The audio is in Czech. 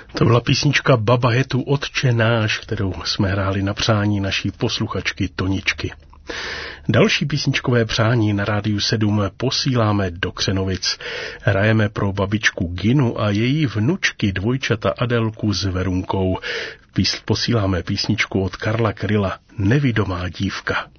To byla písnička Baba je tu Otče náš, kterou jsme hráli na přání naší posluchačky Toničky. Další písničkové přání na Rádiu 7 posíláme do Křenovic. Hrajeme pro babičku Ginu a její vnučky dvojčata Adelku s Verunkou. Posíláme písničku od Karla Kryla Nevidomá dívka.